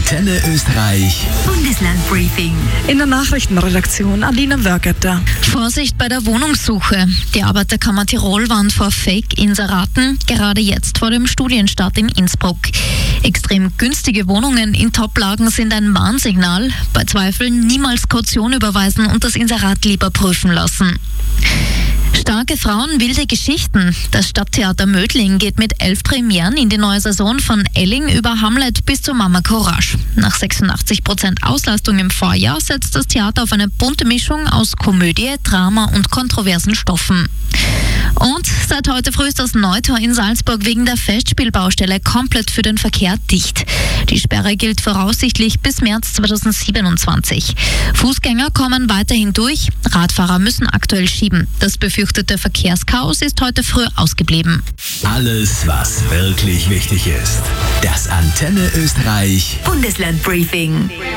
Antenne Österreich Bundeslandbriefing. In der Nachrichtenredaktion Alina Wörgeter. Vorsicht bei der Wohnungssuche. Die Arbeiterkammer Tirol warnt vor Fake-Inseraten, gerade jetzt vor dem Studienstart in Innsbruck. Extrem günstige Wohnungen in Top-Lagen sind ein Warnsignal. Bei Zweifeln niemals Kaution überweisen und das Inserat lieber prüfen lassen. Starke Frauen, wilde Geschichten. Das Stadttheater Mödling geht mit 11 Premieren in die neue Saison von Elling über Hamlet bis zu Mama Courage. Nach 86% Auslastung im Vorjahr setzt das Theater auf eine bunte Mischung aus Komödie, Drama und kontroversen Stoffen. Und seit heute früh ist das Neutor in Salzburg wegen der Festspielbaustelle komplett für den Verkehr dicht. Die Sperre gilt voraussichtlich bis März 2027. Fußgänger kommen weiterhin durch, Radfahrer müssen aktuell schieben. Das befürchtete Verkehrschaos ist heute früh ausgeblieben. Alles, was wirklich wichtig ist. Das Antenne Österreich Bundeslandbriefing.